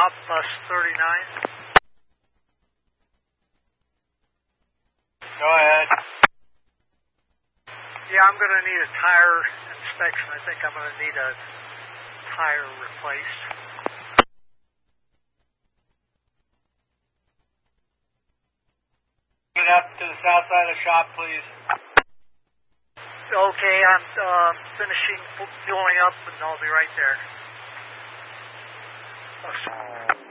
shop, bus 39. Go ahead. Yeah, I'm going to need a tire inspection. I think I'm going to need a tire replaced. Get up to the south side of the shop, please. Okay, I'm finishing fueling up, and I'll be right there.